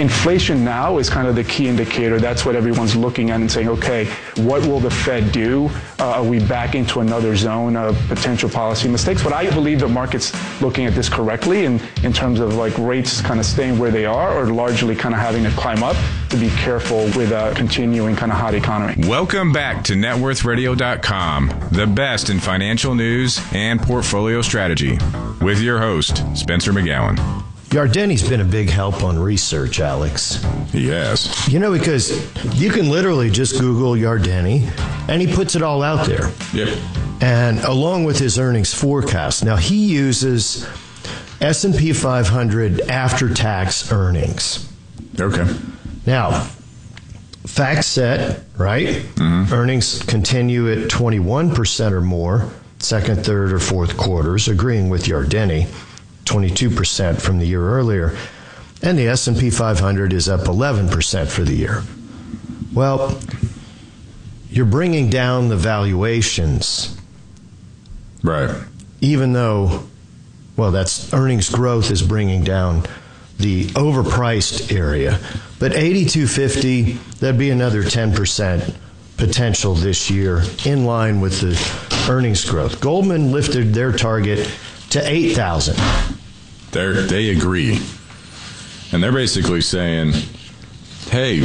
inflation now is kind of the key indicator. That's what everyone's looking at and saying, okay, what will the Fed do? Are we back into another zone of potential policy mistakes? But I believe the market's looking at this correctly in terms of like rates kind of staying where they are or largely kind of having to climb up to be careful with a continuing kind of hot economy. Welcome back to NetWorthRadio.com, the best in financial news and portfolio strategy, with your host, Spencer McGowan. Yardeni's been a big help on research, Alex. He has. You know, because you can literally just Google Yardeni, and he puts it all out there. Yep. And along with his earnings forecast. Now, he uses S&P 500 after-tax earnings. Okay. Now, fact set, right? Mm-hmm. Earnings continue at 21% or more, second, third, or fourth quarters, agreeing with Yardeni. 22% from the year earlier, and the S&P 500 is up 11% for the year. Well, you're bringing down the valuations. Right. Even though, well, that's earnings growth is bringing down the overpriced area. But 8250, that'd be another 10% potential this year in line with the earnings growth. Goldman lifted their target to 8,000. They agree. And they're basically saying, hey,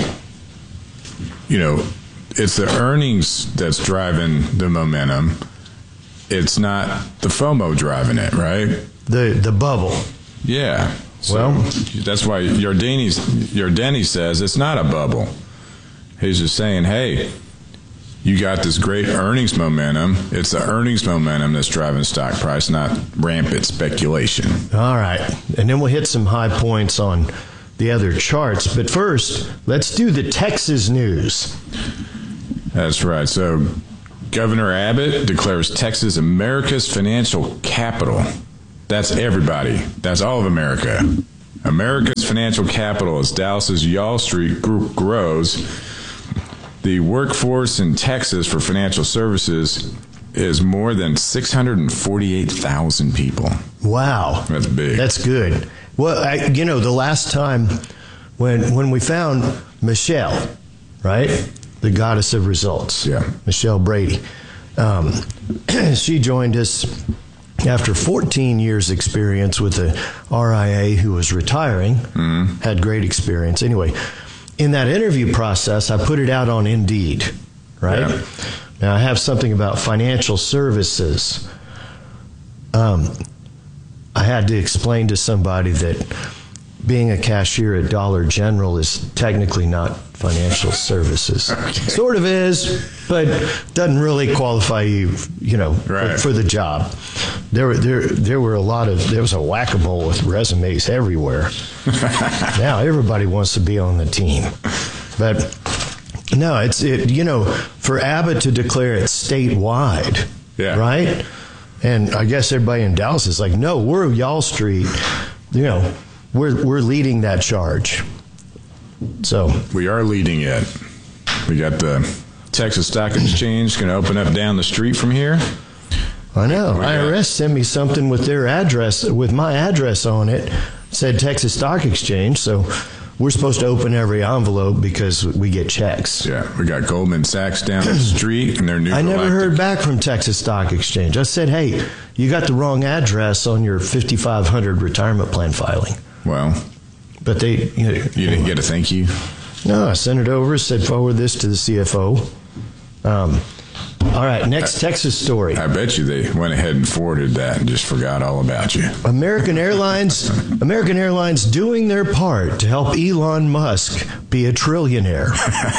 you know, it's the earnings that's driving the momentum. It's not the FOMO driving it, right? The bubble. Yeah. So well, that's why Yardeni says it's not a bubble. He's just saying, hey, you got this great earnings momentum. It's the earnings momentum that's driving stock price, not rampant speculation. All right. And then we'll hit some high points on the other charts. But first, let's do the Texas news. That's right. So Governor Abbott declares Texas America's financial capital. That's everybody. That's all of America. America's financial capital as Dallas's Y'all Street group grows. The workforce in Texas for financial services is more than 648,000 people. Wow. That's big. That's good. Well, the last time when we found Michelle, right, the goddess of results, Michelle Brady, she joined us after 14 years experience with a RIA who was retiring, had great experience. Anyway, in that interview process, I put it out on Indeed, right? Yeah. Now, I have something about financial services. I had to explain to somebody that being a cashier at Dollar General is technically not financial services. Okay. Sort of is, but doesn't really qualify you, right, for the job. There were a lot of, there was a whack-a-mole with resumes everywhere. Now everybody wants to be on the team. But no, for Abbott to declare it statewide, right? And I guess everybody in Dallas is like, no, we're Y'all Street, we're leading that charge. So we are leading it. We got the Texas Stock Exchange going to open up down the street from here. I know. IRS sent me something with their address, with my address on it. Said Texas Stock Exchange. So we're supposed to open every envelope because we get checks. Yeah, we got Goldman Sachs down the street and their new. I never heard back from Texas Stock Exchange. I said, hey, you got the wrong address on your 5500 retirement plan filing. Well, but they, you didn't get a thank you? No, I sent it over, said forward this to the CFO. All right, next Texas story. I bet you they went ahead and forwarded that and just forgot all about you. American Airlines doing their part to help Elon Musk be a trillionaire.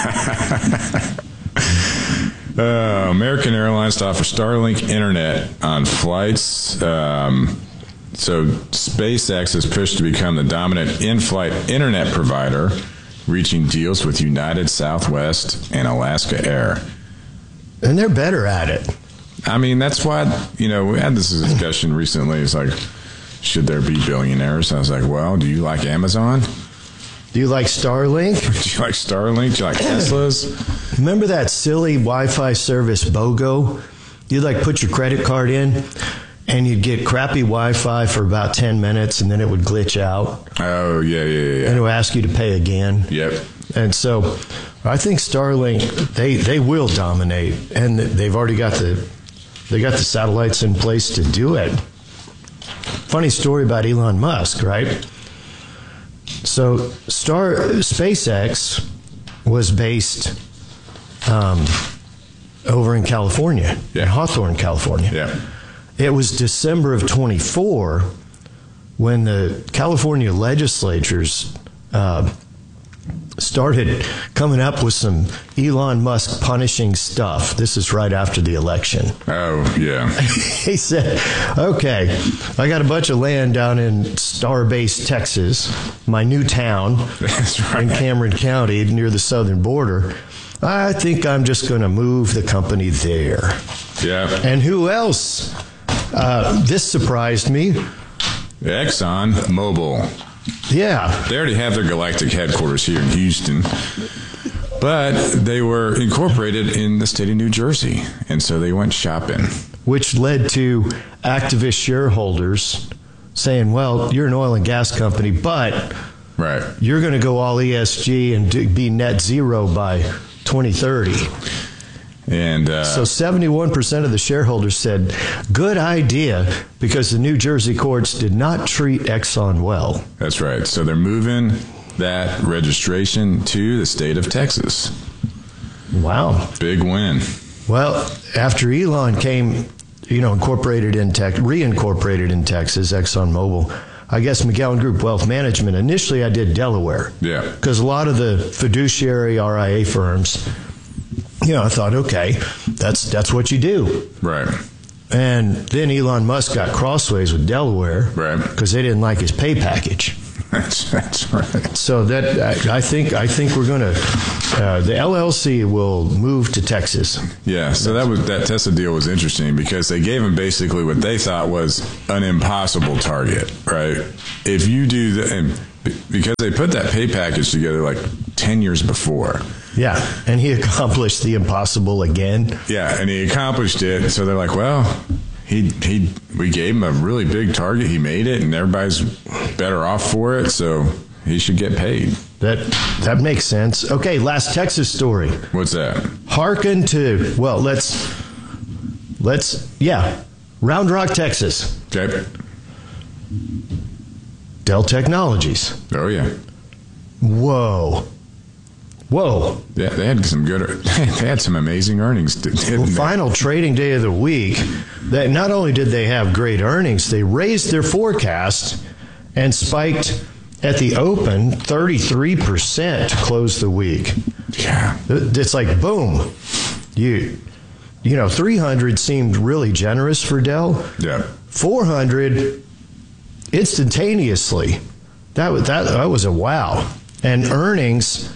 American Airlines to offer Starlink internet on flights. So SpaceX is pushed to become the dominant in-flight internet provider, reaching deals with United, Southwest, and Alaska Air. And they're better at it. I mean, that's why, we had this discussion recently. It's like, should there be billionaires? I was like, well, do you like Amazon? Do you like Starlink? Do you like Starlink? Do you like Teslas? Remember that silly Wi-Fi service BOGO? You'd put your credit card in, and you'd get crappy Wi-Fi for about 10 minutes, and then it would glitch out. Oh, yeah. And it would ask you to pay again. Yep. And so I think Starlink, they will dominate, and they've already got the satellites in place to do it. Funny story about Elon Musk, right? So SpaceX was based over in California, in Hawthorne, California. Yeah. It was December of 24 when the California legislatures started coming up with some Elon Musk punishing stuff. This is right after the election. Oh, yeah. He said, okay, I got a bunch of land down in Starbase, Texas, my new town. That's right. In Cameron County near the southern border. I think I'm just going to move the company there. Yeah. And who else? This surprised me. Exxon Mobil. Yeah. They already have their galactic headquarters here in Houston, but they were incorporated in the state of New Jersey, and so they went shopping. Which led to activist shareholders saying, well, you're an oil and gas company, but you're going to go all ESG and be net zero by 2030. And so 71% of the shareholders said, good idea, because the New Jersey courts did not treat Exxon well. That's right. So they're moving that registration to the state of Texas. Wow. Big win. Well, after Elon came, reincorporated in Texas, ExxonMobil, I guess McGowan Group Wealth Management, initially I did Delaware. Yeah. Because a lot of the fiduciary RIA firms, I thought, okay, that's what you do. Right. And then Elon Musk got crossways with Delaware. Right. Because they didn't like his pay package. That's right. So I think we're going to the LLC will move to Texas. Yeah. So that Tesla deal was interesting because they gave him basically what they thought was an impossible target, right? If you do that, because they put that pay package together like 10 years before. Yeah, and he accomplished the impossible again. Yeah, and he accomplished it. So they're like, well, we gave him a really big target. He made it, and everybody's better off for it. So he should get paid. That makes sense. Okay, last Texas story. What's that? Hearken to Round Rock, Texas. Okay. Dell Technologies. Oh yeah. Whoa. Yeah, they had some amazing earnings. Final trading day of the week, that not only did they have great earnings, they raised their forecast and spiked at the open 33% to close the week. Yeah. It's like, boom. 300 seemed really generous for Dell. Yeah. 400 instantaneously. That was a wow. And earnings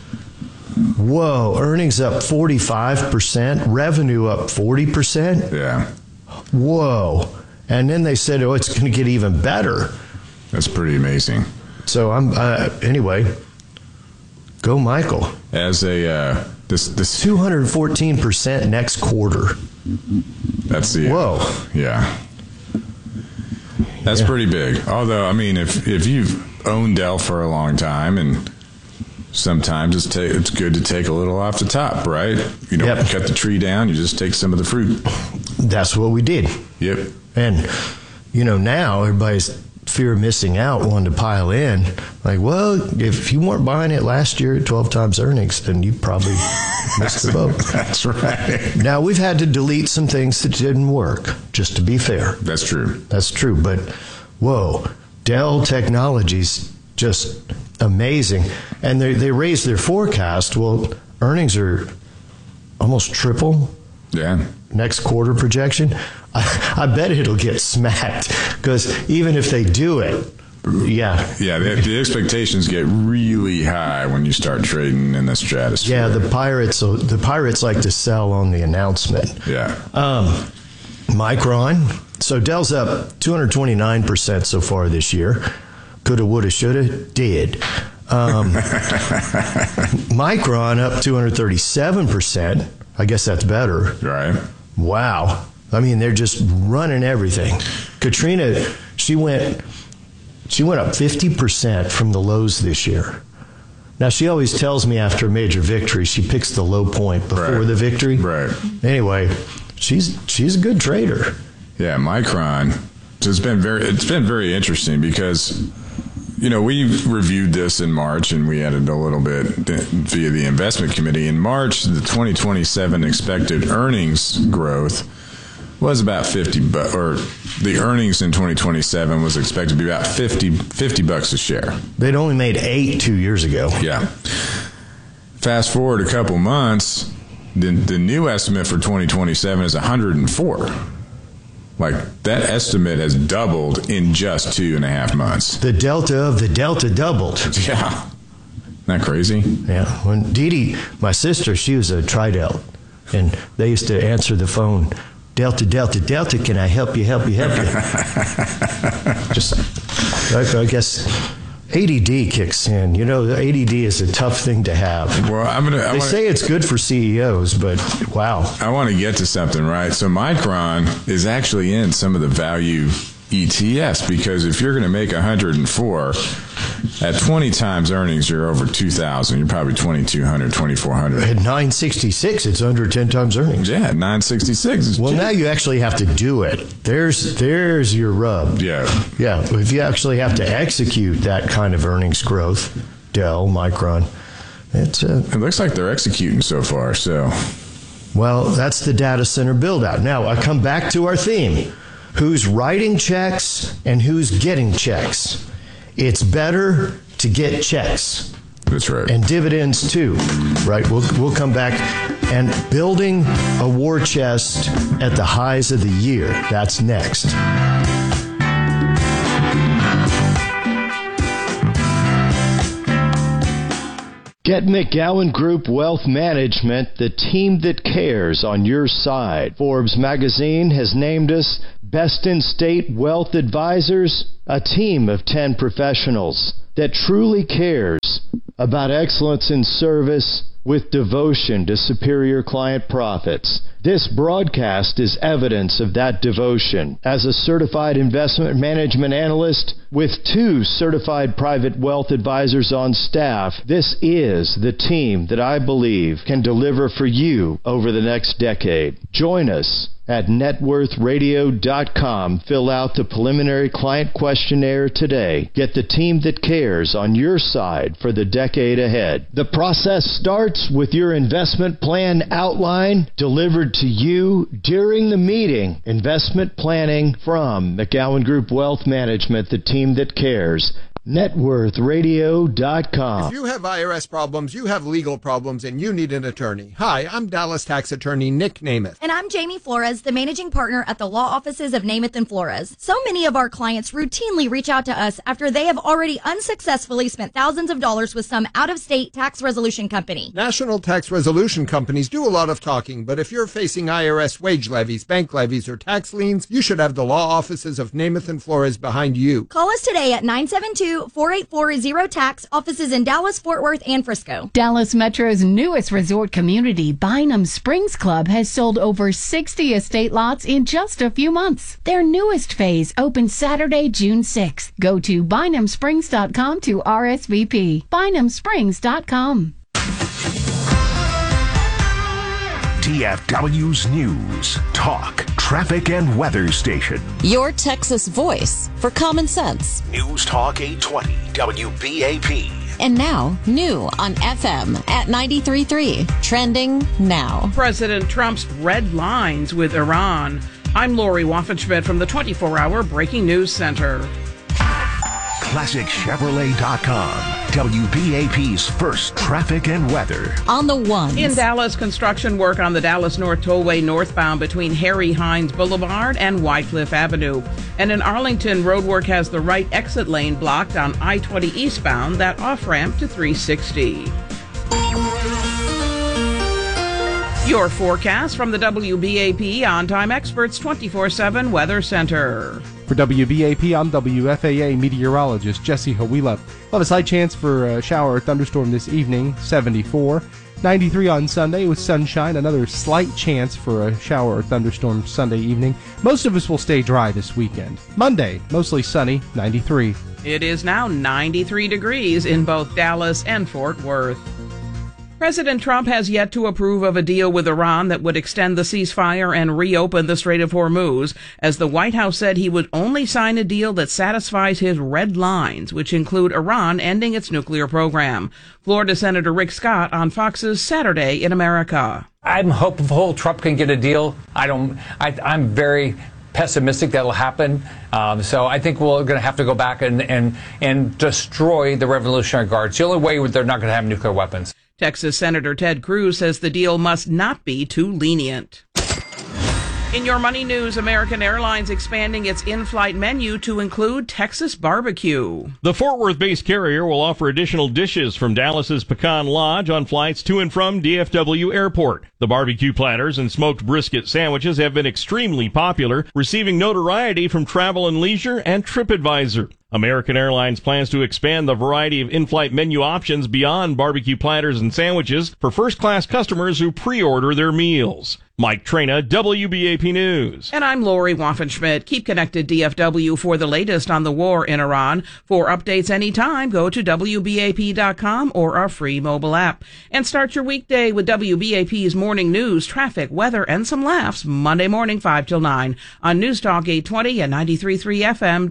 up 45%, revenue up 40%. Yeah. Whoa. And then they said, it's going to get even better. That's pretty amazing. So anyway, go Michael. As a this 214% next quarter. That's the whoa. Yeah. That's pretty big. Although, I mean, if you've owned Dell for a long time, and sometimes it's good to take a little off the top, right? You don't cut the tree down, you just take some of the fruit. That's what we did. Yep. And, now everybody's fear of missing out, wanting to pile in. Like, well, if you weren't buying it last year at 12 times earnings, then you probably missed the boat. That's right. Now, we've had to delete some things that didn't work, just to be fair. That's true. That's true. But, whoa, Dell Technologies, just amazing. And they raised their forecast. Well, earnings are almost triple. Yeah. Next quarter projection. I bet it'll get smacked, because even if they do it, yeah, the expectations get really high when you start trading in the stratosphere. Yeah, the pirates like to sell on the announcement. Yeah. Micron. So Dell's up 229% so far this year. Coulda, woulda, shoulda, did. Micron up 237%. I guess that's better. Right. Wow. I mean, they're just running everything. Katrina, she went up 50% from the lows this year. Now, she always tells me after a major victory, she picks the low point before the victory. Right. Anyway, she's a good trader. Yeah, Micron. It's been very interesting because, we reviewed this in March and we added a little bit via the investment committee. In March, the 2027 expected earnings growth was about or the earnings in 2027 was expected to be about $50 a share. They'd only made 8 2 years ago. Yeah. Fast forward a couple months, the new estimate for 2027 is 104. Like, that estimate has doubled in just 2.5 months. The delta of the delta doubled. Yeah. Isn't that crazy? Yeah. When Dee Dee, my sister, she was a Tridelt, and they used to answer the phone, Delta, Delta, Delta, can I help you? Just, I guess ADD kicks in. ADD is a tough thing to have. Well, they say it's good for CEOs, but wow. I want to get to something, right? So Micron is actually in some of the value ETFs, because if you're going to make 104 at 20 times earnings, you're over 2,000. You're probably 2,200, 2,400. At 966, it's under 10 times earnings. Yeah, 966. Well, now you actually have to do it. There's your rub. Yeah. If you actually have to execute that kind of earnings growth, Dell, Micron, it looks like they're executing so far. So, well, that's the data center build out. Now I come back to our theme. Who's writing checks and who's getting checks? It's better to get checks. That's right. And dividends too, right? We'll come back. And building a war chest at the highs of the year. That's next. Get McGowan Group Wealth Management, the team that cares on your side. Forbes magazine has named us Best in State Wealth Advisors, a team of 10 professionals that truly cares about excellence in service with devotion to superior client profits. This broadcast is evidence of that devotion. As a certified investment management analyst with 2 certified private wealth advisors on staff, this is the team that I believe can deliver for you over the next decade. Join us at networthradio.com. Fill out the preliminary client questionnaire today. Get the team that cares on your side for the decade ahead. The process starts with your investment plan outline delivered to you during the meeting. Investment planning from McGowan Group Wealth Management, the team that cares. networthradio.com. If you have IRS problems, you have legal problems, and you need an attorney. Hi, I'm Dallas tax attorney Nick Namath. And I'm Jamie Flores, the managing partner at the law offices of Namath and Flores. So many of our clients routinely reach out to us after they have already unsuccessfully spent thousands of dollars with some out-of-state tax resolution company. National tax resolution companies do a lot of talking, but if you're facing IRS wage levies, bank levies, or tax liens, you should have the law offices of Namath and Flores behind you. Call us today at 972-484-0-TAX, offices in Dallas, Fort Worth, and Frisco. Dallas Metro's newest resort community, Bynum Springs Club, has sold over 60 estate lots in just a few months. Their newest phase opens Saturday, June 6th. Go to bynumsprings.com to RSVP. bynumsprings.com. DFW's News, Talk, Traffic and Weather Station. Your Texas voice for common sense. News Talk 820 WBAP. And now, new on FM at 93.3. Trending now. President Trump's red lines with Iran. I'm Lori Waffenschmidt from the 24-hour Breaking News Center. ClassicChevrolet.com. WBAP's first traffic and weather. On the ones. In Dallas, construction work on the Dallas North Tollway northbound between Harry Hines Boulevard and Wycliffe Avenue. And in Arlington, roadwork has the right exit lane blocked on I-20 eastbound, that off-ramp to 360. Your forecast from the WBAP On Time Experts 24/7 Weather Center. For WBAP, I'm WFAA meteorologist Jesse Hawila. We'll have a slight chance for a shower or thunderstorm this evening, 74. 93 on Sunday with sunshine. Another slight chance for a shower or thunderstorm Sunday evening. Most of us will stay dry this weekend. Monday, mostly sunny, 93. It is now 93 degrees in both Dallas and Fort Worth. President Trump has yet to approve of a deal with Iran that would extend the ceasefire and reopen the Strait of Hormuz, as the White House said he would only sign a deal that satisfies his red lines, which include Iran ending its nuclear program. Florida Senator Rick Scott on Fox's Saturday in America. I'm hopeful Trump can get a deal. I'm very pessimistic that'll happen. So I think we're going to have to go back and destroy the Revolutionary Guards. The only way they're not going to have nuclear weapons. Texas Senator Ted Cruz says the deal must not be too lenient. In your money news, American Airlines expanding its in-flight menu to include Texas barbecue. The Fort Worth-based carrier will offer additional dishes from Dallas's Pecan Lodge on flights to and from DFW Airport. The barbecue platters and smoked brisket sandwiches have been extremely popular, receiving notoriety from Travel and Leisure and TripAdvisor. American Airlines plans to expand the variety of in-flight menu options beyond barbecue platters and sandwiches for first-class customers who pre-order their meals. Mike Trena, WBAP News. And I'm Lori Waffenschmidt. Keep connected DFW for the latest on the war in Iran. For updates anytime, go to WBAP.com or our free mobile app. And start your weekday with WBAP's morning news, traffic, weather, and some laughs Monday morning 5 till 9 on News Talk 820 and 93.3 FM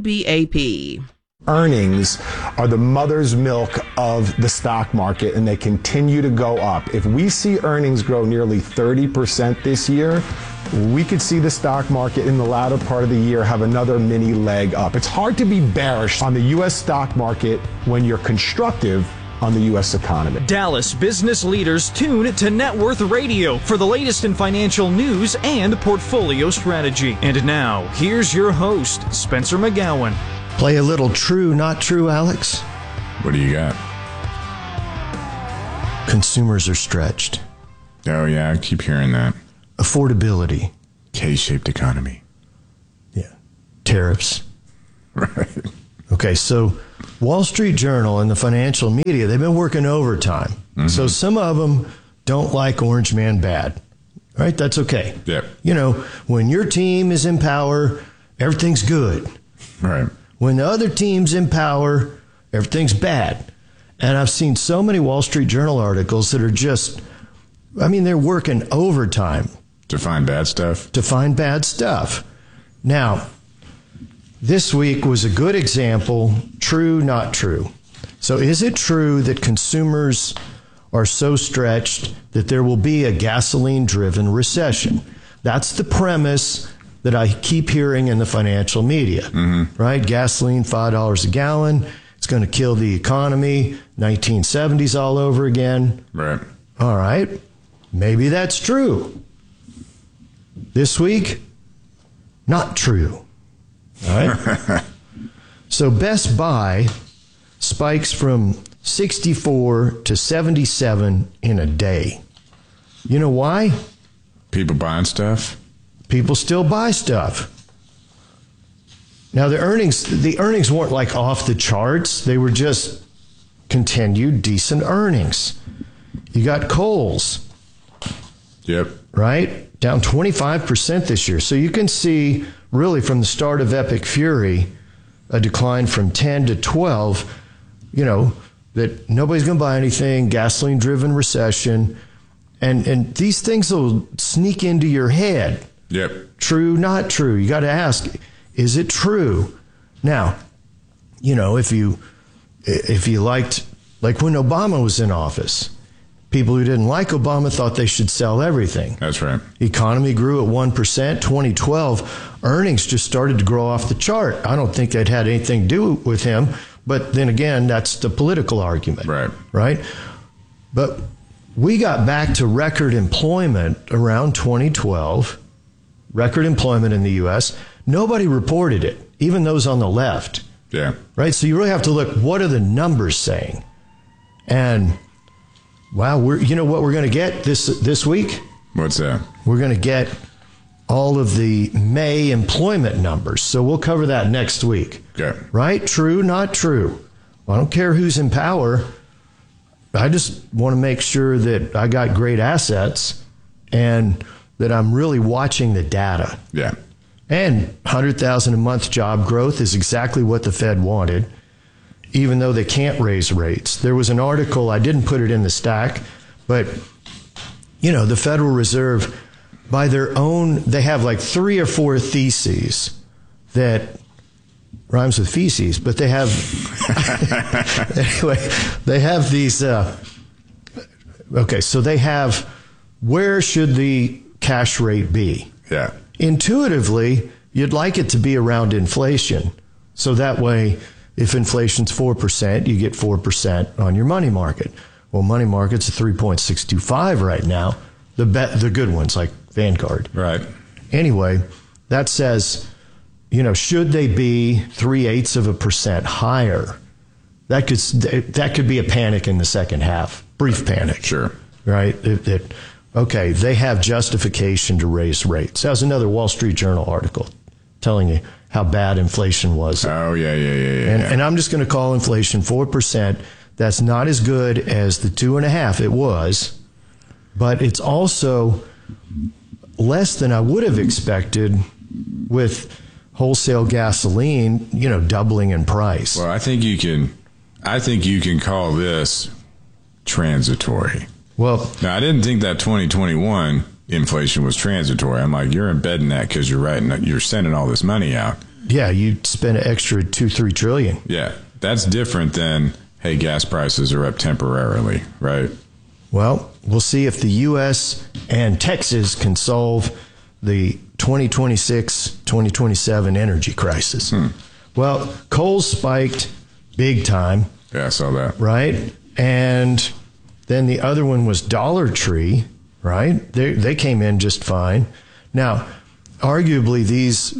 WBAP. Earnings are the mother's milk of the stock market, and they continue to go up. If we see earnings grow nearly 30% this year, we could see the stock market in the latter part of the year have another mini leg up. It's hard to be bearish on the U.S. stock market when you're constructive on the U.S. economy. Dallas business leaders tune to Net Worth Radio for the latest in financial news and portfolio strategy. And now, here's your host, Spencer McGowan. Play a little true, not true, Alex. What do you got? Consumers are stretched. Oh, yeah, I keep hearing that. Affordability. K-shaped economy. Yeah. Tariffs. Right. Okay, so Wall Street Journal and the financial media, they've been working overtime. Mm-hmm. So some of them don't like Orange Man bad. Right? That's okay. Yep. You know, when your team is in power, everything's good. Right. When the other team's in power, everything's bad. And I've seen so many Wall Street Journal articles that are just, they're working overtime. To find bad stuff? To find bad stuff. Now, this week was a good example, true, not true. So is it true that consumers are so stretched that there will be a gasoline-driven recession? That's the premise that I keep hearing in the financial media, right? Gasoline, $5 a gallon. It's going to kill the economy. 1970s all over again. Right. All right. Maybe that's true. This week, not true. All right. So Best Buy spikes from 64 to 77 in a day. You know why? People buying stuff? People still buy stuff. Now, the earnings weren't like off the charts. They were just continued decent earnings. You got Kohl's. Yep. Right? Down 25% this year. So you can see, really, from the start of Epic Fury, a decline from 10 to 12, that nobody's going to buy anything, gasoline-driven recession, and these things will sneak into your head. Yep. True, not true. You got to ask, is it true? Now, if you liked, like when Obama was in office, people who didn't like Obama thought they should sell everything. That's right. Economy grew at 1%. 2012, earnings just started to grow off the chart. I don't think that had anything to do with him. But then again, that's the political argument. Right. Right? But we got back to record employment around 2012. Record employment in the U.S. Nobody reported it, even those on the left. Yeah. Right? So you really have to look, what are the numbers saying? And, wow, you know what we're going to get this week? What's that? We're going to get all of the May employment numbers. So we'll cover that next week. Okay. Right? True, not true. I don't care who's in power. I just want to make sure that I got great assets and that I'm really watching the data. Yeah. And 100,000 a month job growth is exactly what the Fed wanted, even though they can't raise rates. There was an article, I didn't put it in the stack, but, the Federal Reserve, by their own, they have like 3 or 4 theses that rhymes with feces, but they have, anyway, they have these, so they have, where should the cash rate be? Yeah. Intuitively, you'd like it to be around inflation. So that way, if inflation's 4%, you get 4% on your money market. Well, money market's at 3.625 right now. The good ones like Vanguard. Right. Anyway, that says, should they be 0.3% higher? That could be a panic in the second half, brief panic. Sure. Right. Okay, they have justification to raise rates. That was another Wall Street Journal article telling you how bad inflation was. Oh, yeah. And I'm just going to call inflation 4%. That's not as good as the 2.5% it was, but it's also less than I would have expected with wholesale gasoline, doubling in price. Well, I think you can call this transitory. Well, now, I didn't think that 2021 inflation was transitory. I'm like, you're embedding that because you're sending all this money out. Yeah, you spend an extra $2-3 trillion. Yeah, that's different than, hey, gas prices are up temporarily, right? Well, we'll see if the U.S. and Texas can solve the 2026-2027 energy crisis. Well, coal spiked big time. Yeah, I saw that. Right? And then the other one was Dollar Tree, right? They came in just fine. Now, arguably, these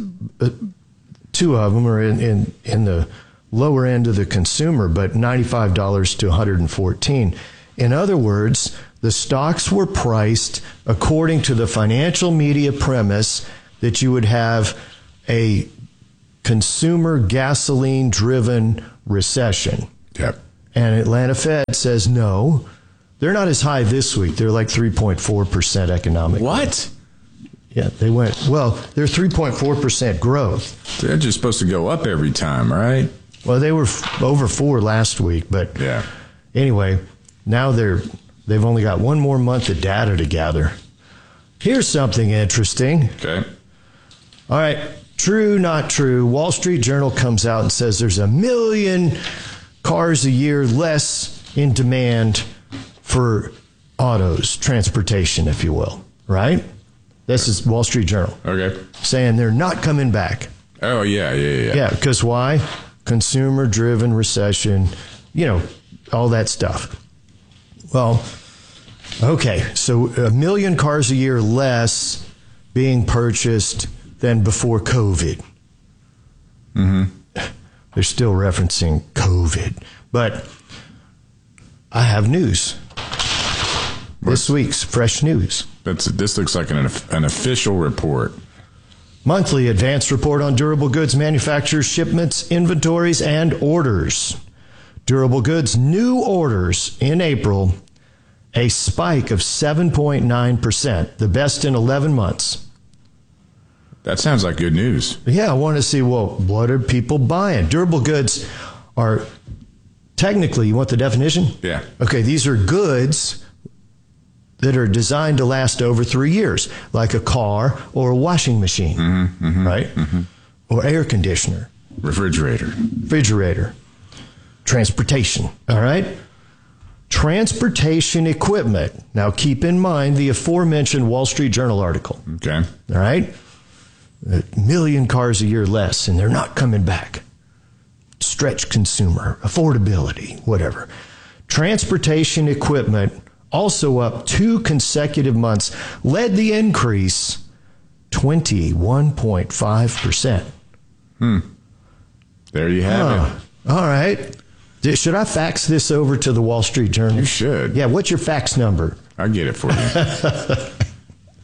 two of them are in the lower end of the consumer, but $95 to $114. In other words, the stocks were priced according to the financial media premise that you would have a consumer gasoline-driven recession. Yep. And Atlanta Fed says no. They're not as high this week. They're like 3.4% economic. What? Yeah, they went, they're 3.4% growth. They're just supposed to go up every time, right? Well, they were over 4 last week, but yeah. Anyway, now they've only got one more month of data to gather. Here's something interesting. Okay. All right, true, not true. Wall Street Journal comes out and says there's 1 million cars a year less in demand for autos, transportation, if you will, right? This is Wall Street Journal. Okay. Saying they're not coming back. Oh, yeah. Yeah, because why? Consumer-driven recession, all that stuff. Well, okay, so 1 million cars a year less being purchased than before COVID. Mm-hmm. They're still referencing COVID. But I have news. This week's fresh news. This looks like an official report. Monthly advanced report on durable goods manufacturers, shipments, inventories, and orders. Durable goods new orders in April, a spike of 7.9%, the best in 11 months. That sounds like good news. Yeah, I want to see, what are people buying? Durable goods are technically, you want the definition? Yeah. Okay, these are goods that are designed to last over 3 years, like a car or a washing machine, right? Mm-hmm. Or air conditioner. Refrigerator. Transportation, all right? Transportation equipment. Now, keep in mind the aforementioned Wall Street Journal article. Okay. All right? 1 million cars a year less, and they're not coming back. Stretched consumer, affordability, whatever. Transportation equipment, also up 2 consecutive months, led the increase 21.5%. There you have it. All right. Should I fax this over to the Wall Street Journal? You should. Yeah, what's your fax number? I'll get it for you.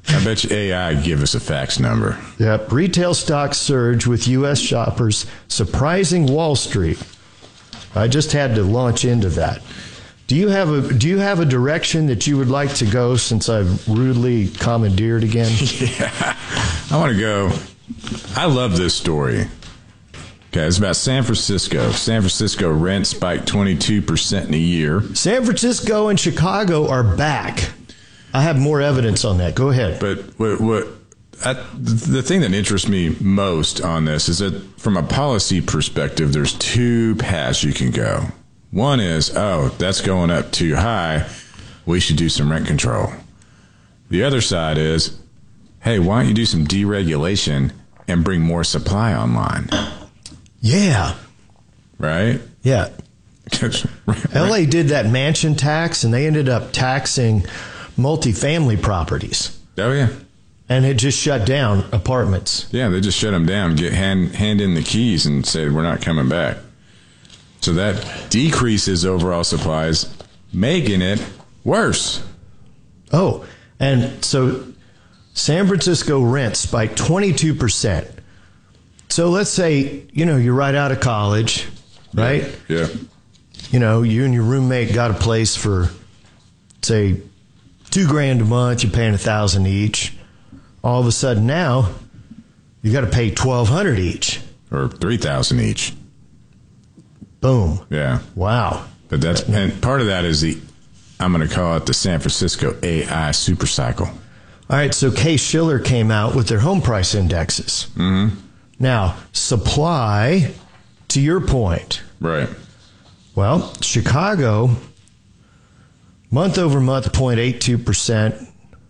I bet you AI give us a fax number. Yep. Retail stocks surge with U.S. shoppers surprising Wall Street. I just had to launch into that. Do you have a direction that you would like to go since I've rudely commandeered again? Yeah. I want to go. I love this story. Okay, it's about San Francisco. San Francisco rent spiked 22% in a year. San Francisco and Chicago are back. I have more evidence on that. Go ahead. But the thing that interests me most on this is that from a policy perspective, there's two paths you can go. One is, that's going up too high. We should do some rent control. The other side is, hey, why don't you do some deregulation and bring more supply online? Yeah. Right? Yeah. LA did that mansion tax, and they ended up taxing multifamily properties. Oh, yeah. And it just shut down apartments. Yeah, they just shut them down, hand in the keys and said, we're not coming back. So that decreases overall supplies, making it worse. Oh, and so San Francisco rent spiked 22%. So let's say, you're right out of college, right? Yeah. You and your roommate got a place for, say, $2,000 a month. You're paying $1,000 each. All of a sudden now, you got to pay $1,200 each, or $3,000 each. Boom. Yeah. Wow. But and part of that is I'm going to call it the San Francisco AI super cycle. All right. So Case-Shiller came out with their home price indexes. Mm-hmm. Now, supply, to your point. Right. Well, Chicago, month over month, 0.82%,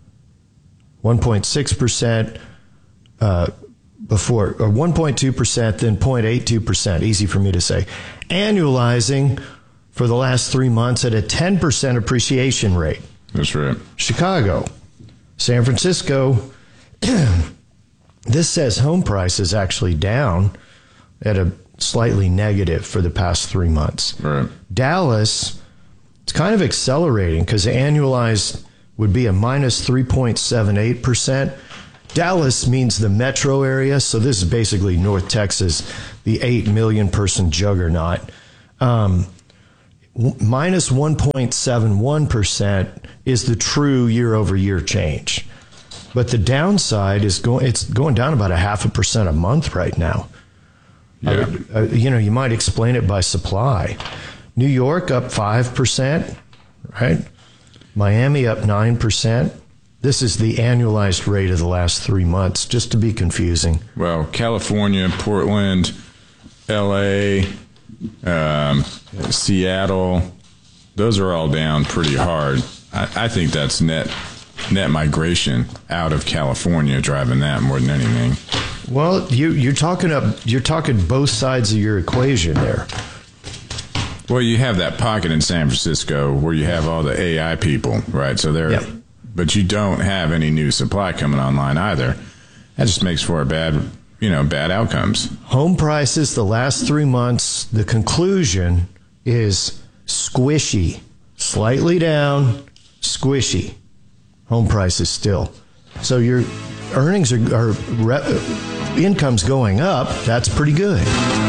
1.6% before, or 1.2%, then 0.82%. Easy for me to say. Annualizing for the last 3 months at a 10% appreciation rate. That's right. Chicago, San Francisco. This says home price is actually down at a slightly negative for the past 3 months. Right. Dallas, it's kind of accelerating because annualized would be a minus 3.78%. Dallas means the metro area, so this is basically North Texas, the 8 million person juggernaut. Minus 1.71% is the true year-over-year change. But the downside is it's going down about 0.5% a month right now. Yeah. You might explain it by supply. New York up 5%, right? Miami up 9%. This is the annualized rate of the last 3 months, just to be confusing. Well, California, Portland, LA, Seattle, those are all down pretty hard. I think that's net migration out of California driving that more than anything. Well, you're talking both sides of your equation there. Well, you have that pocket in San Francisco where you have all the AI people, right? So they're, but you don't have any new supply coming online either. That just makes for bad outcomes. Home prices the last 3 months, the conclusion is squishy, slightly down, squishy. Home prices still. So your earnings are income's going up. That's pretty good.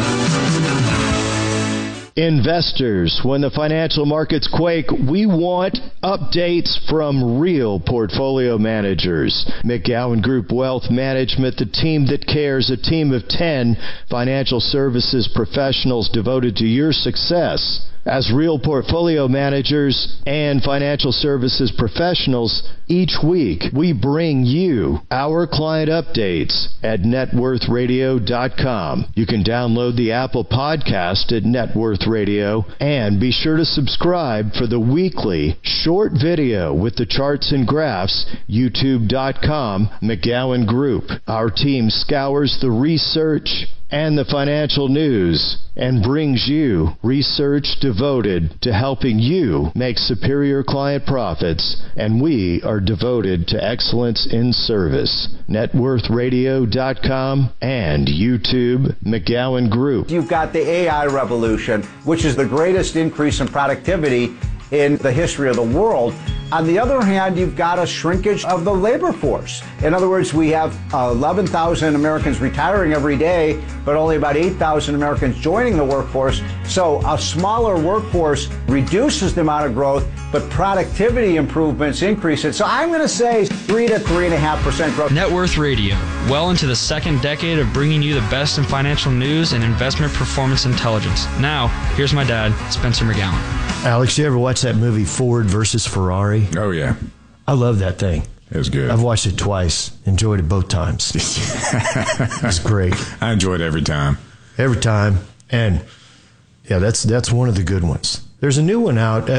Investors, when the financial markets quake, we want updates from real portfolio managers. McGowan Group Wealth Management, the team that cares, a team of 10 financial services professionals devoted to your success. As real portfolio managers and financial services professionals, each week we bring you our client updates at networthradio.com. You can download the Apple podcast at Net Worth Radio and be sure to subscribe for the weekly short video with the charts and graphs, youtube.com, McGowan Group. Our team scours the research and the financial news and brings you research devoted to helping you make superior client profits, and we are devoted to excellence in service. networthradio.com and YouTube, McGowan Group. You've got the AI revolution, which is the greatest increase in productivity in the history of the world. On the other hand, you've got a shrinkage of the labor force. In other words, we have 11,000 Americans retiring every day, but only about 8,000 Americans joining the workforce. So a smaller workforce reduces the amount of growth, but productivity improvements increase it. So I'm going to say 3 to 3.5% growth. Net Worth Radio, well into the second decade of bringing you the best in financial news and investment performance intelligence. Now, here's my dad, Spencer McGowan. Alex, you ever watch that movie Ford versus Ferrari? Oh, yeah. I love that thing. It was good. I've watched it twice. Enjoyed it both times. It's great. I enjoy it every time. Every time. And, yeah, that's one of the good ones. There's a new one out,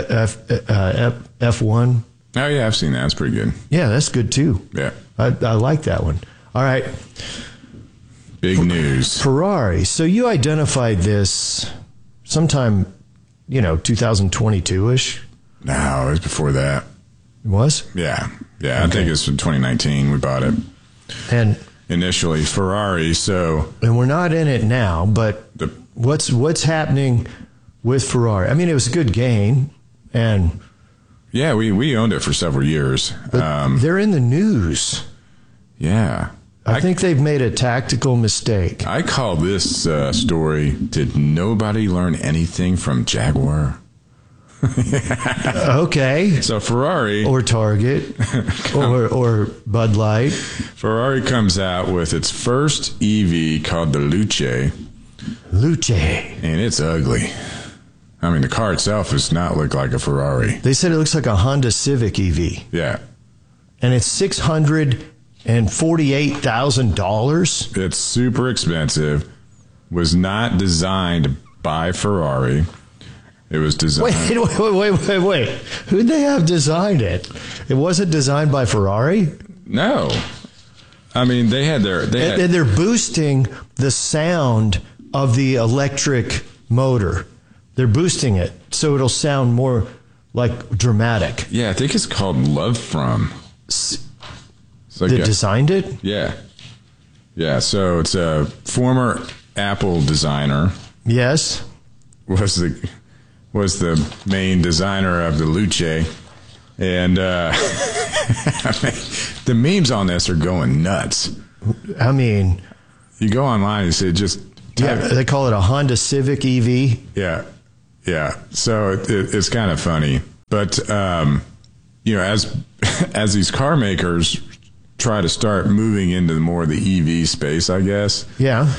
F1. Oh, yeah, I've seen that. It's pretty good. Yeah, that's good, too. Yeah. I like that one. All right. Big news. Ferrari. So you identified this sometime, 2022-ish? No, it was before that. It was? Yeah. Yeah, I think it's from 2019 we bought it. And initially Ferrari, so... And we're not in it now, but what's happening with Ferrari? I mean, it was a good gain, and... Yeah, we owned it for several years. They're in the news. Yeah. I think they've made a tactical mistake. I call this story, Did Nobody Learn Anything from Jaguar? Okay. So Ferrari... Or Target. or Bud Light. Ferrari comes out with its first EV called the Luce. Luce. And it's ugly. I mean, the car itself does not look like a Ferrari. They said it looks like a Honda Civic EV. Yeah. And it's $648,000. It's super expensive. Was not designed by Ferrari. It was designed... Wait. Who'd they have designed it? It wasn't designed by Ferrari? No. I mean, they had their... And they're boosting the sound of the electric motor. They're boosting it so it'll sound more like dramatic. Yeah, I think it's called Love From. They designed it? Yeah. Yeah, so it's a former Apple designer. Yes. Was the main designer of the Luce. And the memes on this are going nuts. I mean... You go online and say just... Yeah, they call it a Honda Civic EV. Yeah. Yeah. So it's kind of funny. But, as these car makers try to start moving into more of the EV space, I guess. Yeah.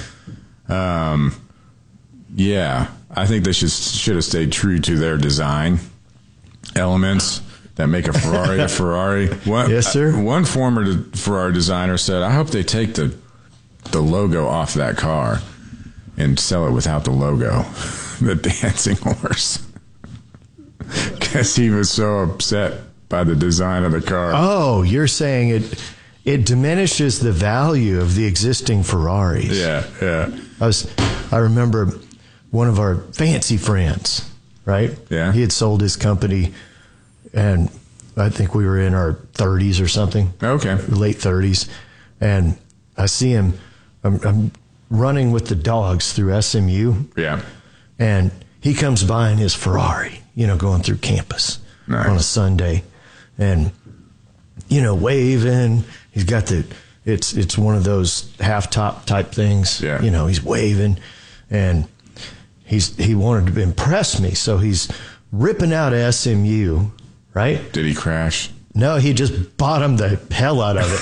Yeah. I think they should have stayed true to their design elements that make a Ferrari a Ferrari. Yes, sir. One former Ferrari designer said, I hope they take the logo off that car and sell it without the logo, the dancing horse. Because he was so upset by the design of the car. Oh, you're saying it diminishes the value of the existing Ferraris. Yeah, yeah. I remember one of our fancy friends, right? Yeah. He had sold his company, and I think we were in our 30s or something. Okay. Late 30s. And I see him, I'm running with the dogs through SMU. Yeah. And he comes by in his Ferrari, going through campus on a Sunday. And, waving. He's got it's one of those half-top type things. Yeah. He's waving. And he wanted to impress me, so he's ripping out of SMU, right? Did he crash? No, he just bottomed the hell out of it.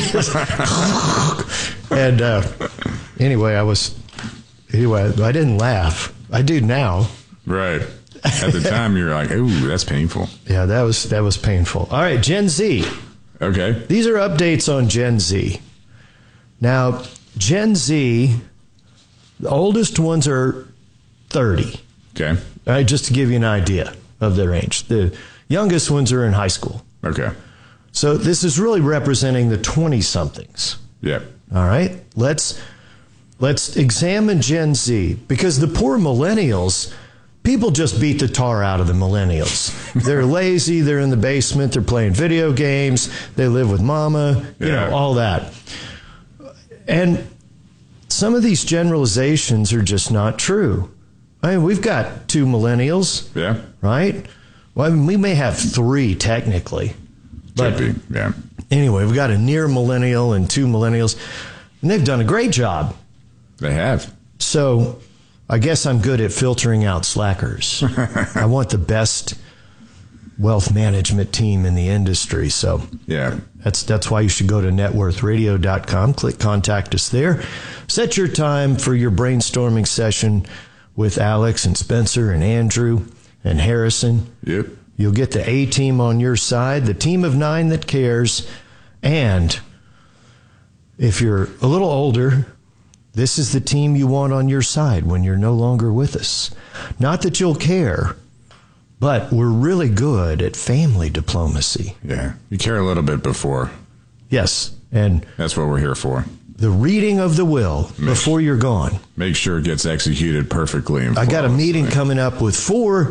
And anyway, I didn't laugh. I do now. Right. At the time, you're like, ooh, that's painful. Yeah, that was painful. All right, Gen Z. Okay. These are updates on Gen Z. Now, Gen Z, the oldest ones are 30. Okay. All right, just to give you an idea of their age. The youngest ones are in high school. Okay. So this is really representing the 20-somethings. Yeah. All right. Let's examine Gen Z, because the poor millennials, people just beat the tar out of the millennials. They're lazy. They're in the basement. They're playing video games. They live with mama, all that. And some of these generalizations are just not true. I mean, we've got 2 millennials. Yeah. Right? Well, I mean, we may have 3 technically. But could be, yeah. Anyway, we've got a near millennial and 2 millennials, and they've done a great job. They have. So I guess I'm good at filtering out slackers. I want the best wealth management team in the industry. So yeah, that's why you should go to networthradio.com, click contact us there. Set your time for your brainstorming session with Alex and Spencer and Andrew and Harrison. Yep. You'll get the A team on your side, the team of 9 that cares. And if you're a little older, this is the team you want on your side when you're no longer with us. Not that you'll care, but we're really good at family diplomacy. Yeah, you care a little bit before. Yes, and that's what we're here for. The reading of the will before you're gone. Make sure it gets executed perfectly. I got a meeting coming up with 4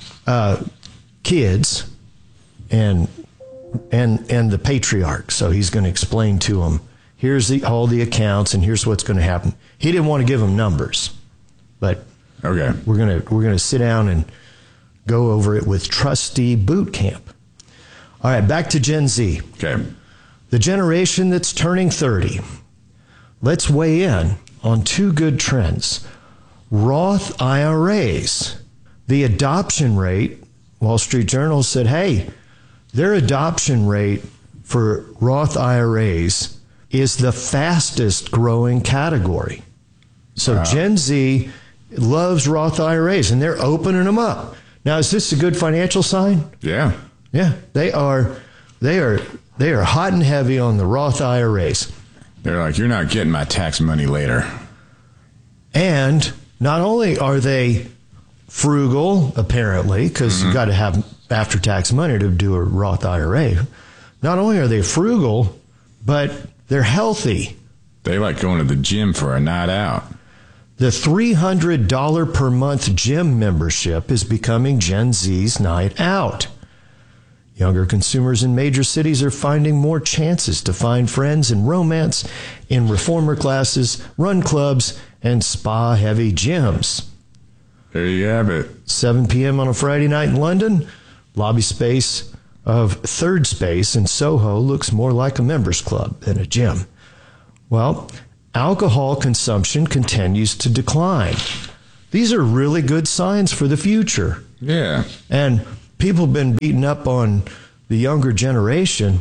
kids and the patriarch. So he's going to explain to them, here's all the accounts and here's what's going to happen. He didn't want to give them numbers, but okay, we're going to sit down and go over it with trustee boot camp. All right, back to Gen Z. Okay. The generation that's turning 30. Let's weigh in on 2 good trends. Roth IRAs. The adoption rate, Wall Street Journal said, hey, their adoption rate for Roth IRAs is the fastest growing category. So wow. Gen Z loves Roth IRAs, and they're opening them up. Now, is this a good financial sign? Yeah. Yeah, they are hot and heavy on the Roth IRAs. They're like, you're not getting my tax money later. And not only are they frugal, apparently, because you got to have after-tax money to do a Roth IRA. Not only are they frugal, but they're healthy. They like going to the gym for a night out. The $300 per month gym membership is becoming Gen Z's night out. Younger consumers in major cities are finding more chances to find friends and romance in reformer classes, run clubs, and spa-heavy gyms. There you have it. 7 p.m. on a Friday night in London, lobby space of Third Space in Soho looks more like a members club than a gym. Well, alcohol consumption continues to decline. These are really good signs for the future. Yeah. And people have been beating up on the younger generation.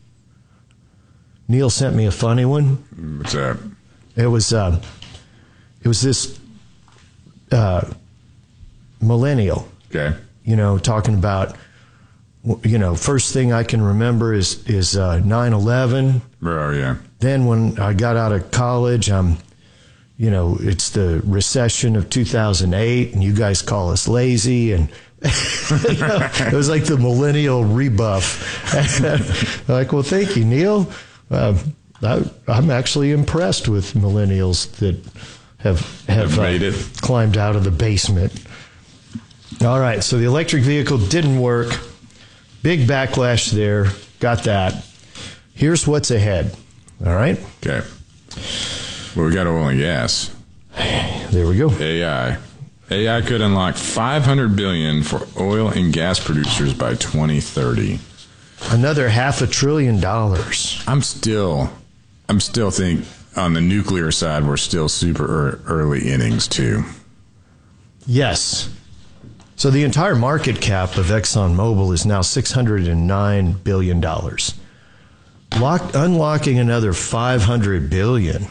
Neil sent me a funny one. What's that? It was this millennial. Okay. You know, talking about, you know, first thing I can remember is 9/11. Oh, yeah. Then when I got out of college, you know, it's the recession of 2008, and you guys call us lazy, and you know, it was like the millennial rebuff. Like, well, thank you, Neil. I'm actually impressed with millennials that have made it, climbed out of the basement. All right, so the electric vehicle didn't work. Big backlash there. Got that. Here's what's ahead. All right? Okay. Well, we got oil and gas. There we go. AI. AI could unlock $500 billion for oil and gas producers by 2030. Another $500 billion. I'm still think on the nuclear side, we're still super early innings too. Yes. So the entire market cap of ExxonMobil is now $609 billion. Unlocking another $500 billion.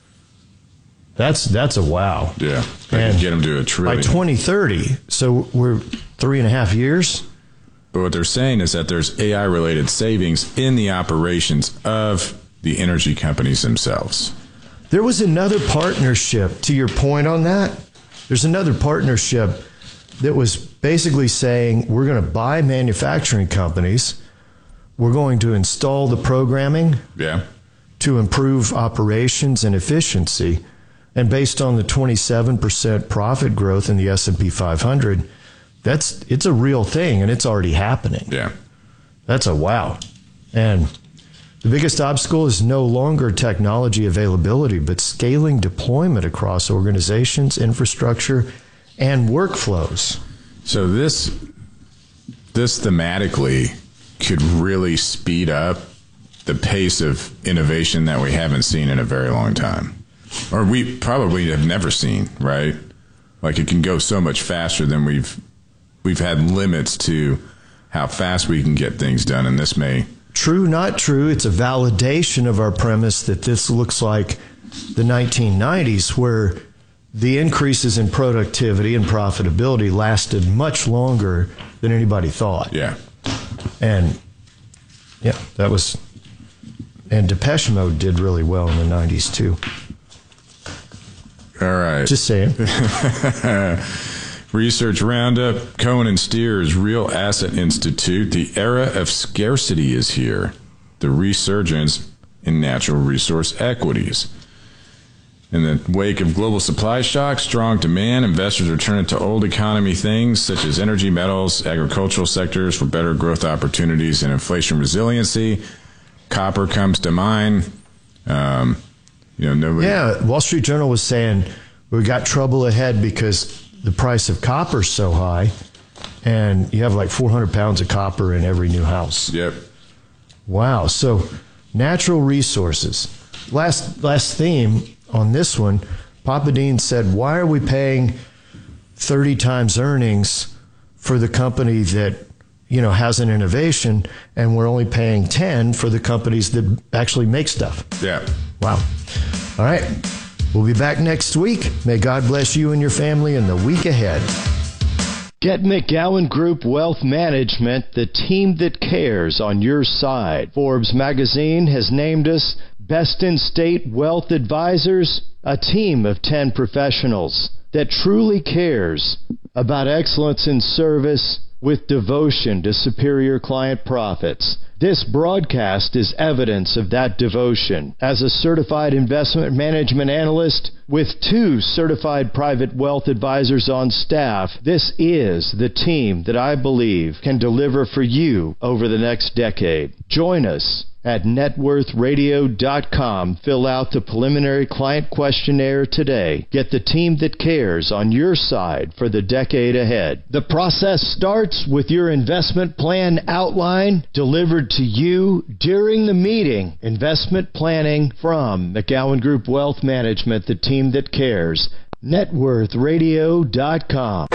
That's a wow. Yeah. And get them to $1 trillion. By 2030, so we're 3.5 years. But what they're saying is that there's AI-related savings in the operations of the energy companies themselves. There was another partnership, to your point on that. There's another partnership that was basically saying we're going to buy manufacturing companies. We're going to install the programming to improve operations and efficiency. And based on the 27% profit growth in the S&P 500, it's a real thing, and it's already happening. Yeah. That's a wow. And the biggest obstacle is no longer technology availability, but scaling deployment across organizations, infrastructure, and workflows. So this this thematically could really speed up the pace of innovation that we haven't seen in a very long time. Or we probably have never seen, right? Like, it can go so much faster than we've had limits to how fast we can get things done, and this may... True, not true. It's a validation of our premise that this looks like the 1990s, where the increases in productivity and profitability lasted much longer than anybody thought. Yeah. And, yeah, that was... And Depeche Mode did really well in the 90s, too. All right. Just saying. Research Roundup, Cohen & Steers Real Asset Institute. The era of scarcity is here. The resurgence in natural resource equities. In the wake of global supply shock, strong demand, investors are turning to old economy things such as energy, metals, agricultural sectors for better growth opportunities and inflation resiliency. Copper comes to mind. Nobody. Yeah, Wall Street Journal was saying we got trouble ahead because the price of copper is so high, and you have like 400 pounds of copper in every new house. Yep. Wow. So natural resources. Last theme on this one, Papa Dean said, why are we paying 30 times earnings for the company that has an innovation, and we're only paying 10 for the companies that actually make stuff? Yeah. Wow. All right. We'll be back next week. May God bless you and your family in the week ahead. Get McGowan Group Wealth Management, the team that cares, on your side. Forbes magazine has named us Best in State Wealth Advisors, a team of 10 professionals that truly cares about excellence in service with devotion to superior client profits. This broadcast is evidence of that devotion. As a certified investment management analyst with 2 certified private wealth advisors on staff, this is the team that I believe can deliver for you over the next decade. Join us at networthradio.com. Fill out the preliminary client questionnaire today. Get the team that cares on your side for the decade ahead. The process starts with your investment plan outline delivered to you during the meeting. Investment planning from McGowan Group Wealth Management, the team that cares. networthradio.com.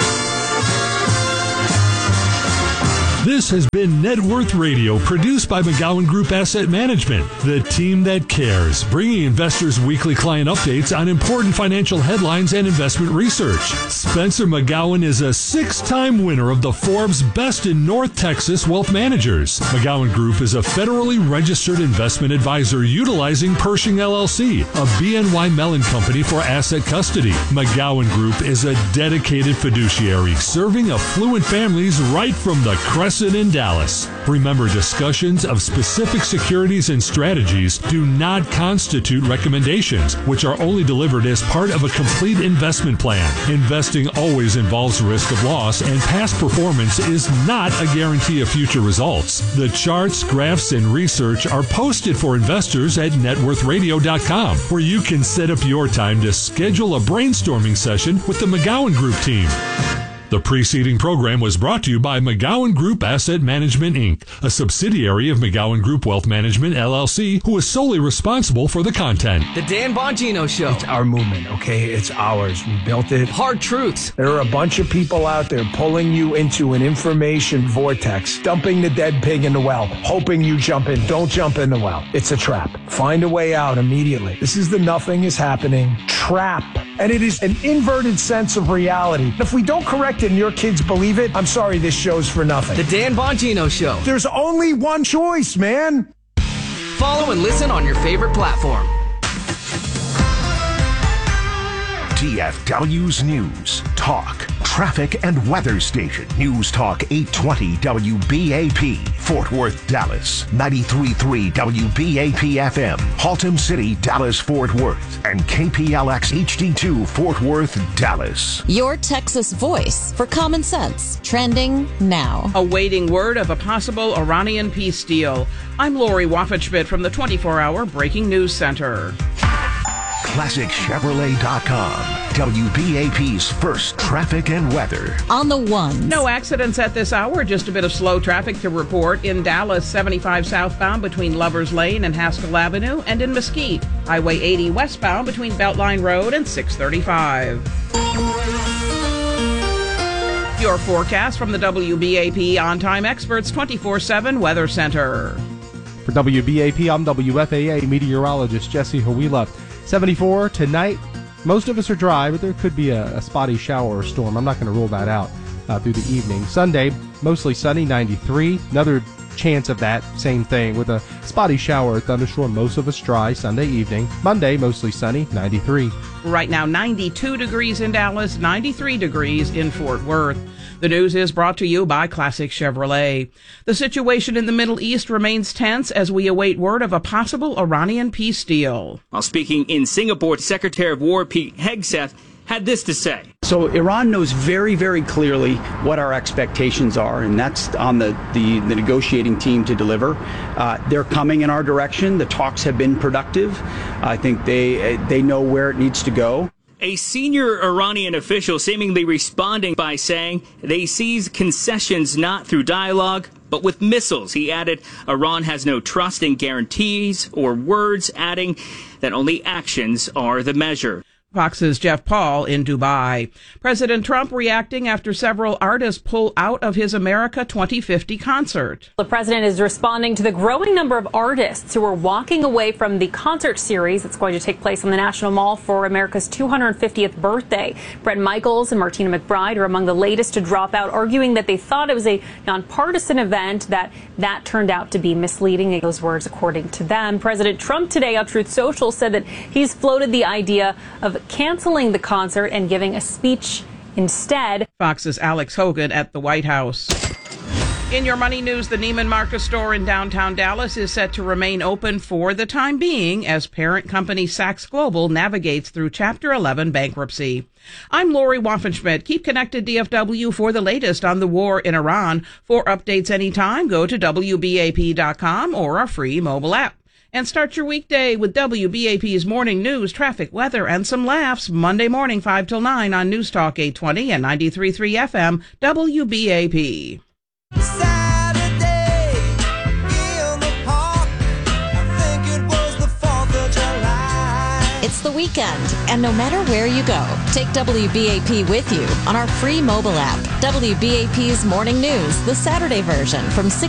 This has been Net Worth Radio, produced by McGowan Group Asset Management, the team that cares, bringing investors weekly client updates on important financial headlines and investment research. Spencer McGowan is a 6-time winner of the Forbes Best in North Texas Wealth Managers. McGowan Group is a federally registered investment advisor utilizing Pershing LLC, a BNY Mellon company for asset custody. McGowan Group is a dedicated fiduciary serving affluent families right from the Crescent in Dallas. Remember, discussions of specific securities and strategies do not constitute recommendations, which are only delivered as part of a complete investment plan. Investing always involves risk of loss, and past performance is not a guarantee of future results. The charts, graphs, and research are posted for investors at networthradio.com, where you can set up your time to schedule a brainstorming session with the McGowan Group team. The preceding program was brought to you by McGowan Group Asset Management, Inc., a subsidiary of McGowan Group Wealth Management, LLC, who is solely responsible for the content. The Dan Bongino Show. It's our movement, okay? It's ours. We built it. Hard truths. There are a bunch of people out there pulling you into an information vortex, dumping the dead pig in the well, hoping you jump in. Don't jump in the well. It's a trap. Find a way out immediately. This is the nothing is happening trap. And it is an inverted sense of reality. If we don't correct it and your kids believe it, I'm sorry, this show's for nothing. The Dan Bongino Show. There's only one choice, man. Follow and listen on your favorite platform. DFW's News, Talk, Traffic and Weather Station. News Talk 820 WBAP, Fort Worth, Dallas. 93.3 WBAP FM, Haltom City, Dallas, Fort Worth. And KPLX HD2, Fort Worth, Dallas. Your Texas voice for common sense. Trending now. Awaiting word of a possible Iranian peace deal. I'm Lori Waffenschmidt from the 24-hour Breaking News Center. ClassicChevrolet.com. WBAP's first traffic and weather. On the one. No accidents at this hour, just a bit of slow traffic to report in Dallas, 75 southbound between Lovers Lane and Haskell Avenue, and in Mesquite, Highway 80 westbound between Beltline Road and 635. Your forecast from the WBAP On-Time Experts 24/7 Weather Center. For WBAP, I'm WFAA meteorologist Jesse Hawila. 74 tonight. Most of us are dry, but there could be a spotty shower or storm. I'm not going to rule that out through the evening. Sunday, mostly sunny, 93. Another chance of that, same thing, with a spotty shower or thunderstorm. Most of us dry Sunday evening. Monday, mostly sunny, 93. Right now, 92 degrees in Dallas, 93 degrees in Fort Worth. The news is brought to you by Classic Chevrolet. The situation in the Middle East remains tense as we await word of a possible Iranian peace deal. While speaking in Singapore, Secretary of War Pete Hegseth had this to say. So Iran knows very, very clearly what our expectations are, and that's on the negotiating team to deliver. They're coming in our direction. The talks have been productive. I think they know where it needs to go. A senior Iranian official seemingly responding by saying they seize concessions not through dialogue, but with missiles. He added Iran has no trust in guarantees or words, adding that only actions are the measure. Fox's Jeff Paul in Dubai. President Trump reacting after several artists pull out of his America 2050 concert. The president is responding to the growing number of artists who are walking away from the concert series that's going to take place on the National Mall for America's 250th birthday. Bret Michaels and Martina McBride are among the latest to drop out, arguing that they thought it was a nonpartisan event, that turned out to be misleading. Those words, according to them. President Trump today on Truth Social said that he's floated the idea of canceling the concert and giving a speech instead. Fox's Alex Hogan at the White House. In your money news, the Neiman Marcus store in downtown Dallas is set to remain open for the time being as parent company Saks Global navigates through Chapter 11 bankruptcy. I'm Lori Waffenschmidt. Keep connected, DFW, for the latest on the war in Iran. For updates anytime, go to WBAP.com or our free mobile app. And start your weekday with WBAP's morning news, traffic, weather, and some laughs Monday morning 5 till 9 on News Talk 820 and 93.3 FM WBAP. Saturday in the park, I think it was the 4th of July. It's the weekend, and no matter where you go, take WBAP with you on our free mobile app. WBAP's morning news, the Saturday version from 6